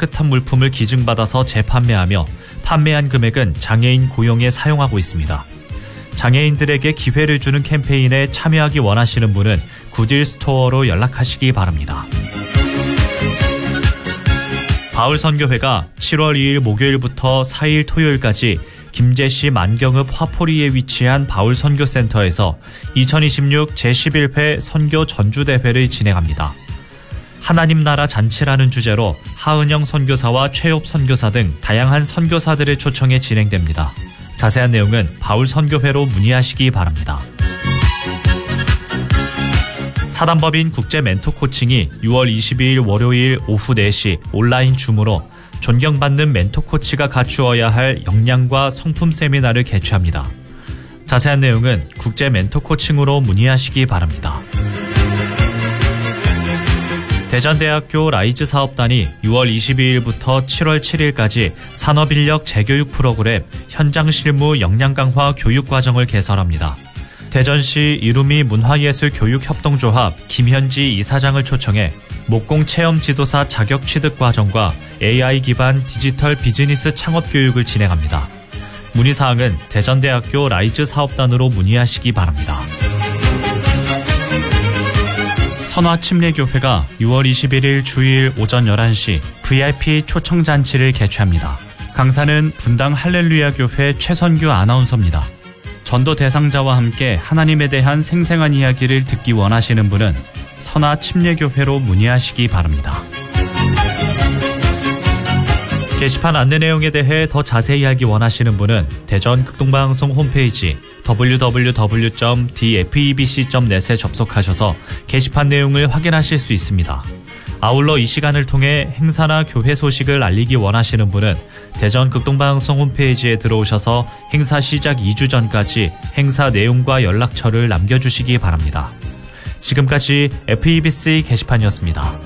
깨끗한 물품을 기증받아서 재판매하며 판매한 금액은 장애인 고용에 사용하고 있습니다. 장애인들에게 기회를 주는 캠페인에 참여하기 원하시는 분은 굿일 스토어로 연락하시기 바랍니다. 바울선교회가 7월 2일 목요일부터 4일 토요일까지 김제시 만경읍 화포리에 위치한 바울선교센터에서 2026 제11회 선교 전주대회를 진행합니다. 하나님 나라 잔치라는 주제로 하은영 선교사와 최엽 선교사 등 다양한 선교사들을 초청해 진행됩니다. 자세한 내용은 바울선교회로 문의하시기 바랍니다. 사단법인 국제 멘토 코칭이 6월 22일 월요일 오후 4시 온라인 줌으로 존경받는 멘토 코치가 갖추어야 할 역량과 성품 세미나를 개최합니다. 자세한 내용은 국제 멘토 코칭으로 문의하시기 바랍니다. 대전대학교 라이즈 사업단이 6월 22일부터 7월 7일까지 산업인력 재교육 프로그램 현장 실무 역량 강화 교육 과정을 개설합니다. 대전시 이루미 문화예술교육협동조합 김현지 이사장을 초청해 목공 체험 지도사 자격 취득 과정과 AI 기반 디지털 비즈니스 창업 교육을 진행합니다. 문의사항은 대전대학교 라이즈 사업단으로 문의하시기 바랍니다. 선화침례교회가 6월 21일 주일 오전 11시 VIP 초청잔치를 개최합니다. 강사는 분당 할렐루야 교회 최선규 아나운서입니다. 전도 대상자와 함께 하나님에 대한 생생한 이야기를 듣기 원하시는 분은 선화침례교회로 문의하시기 바랍니다. 게시판 안내 내용에 대해 더 자세히 알기 원하시는 분은 대전 극동방송 홈페이지 www.dfebc.net에 접속하셔서 게시판 내용을 확인하실 수 있습니다. 아울러 이 시간을 통해 행사나 교회 소식을 알리기 원하시는 분은 대전 극동방송 홈페이지에 들어오셔서 행사 시작 2주 전까지 행사 내용과 연락처를 남겨주시기 바랍니다. 지금까지 FEBC 게시판이었습니다.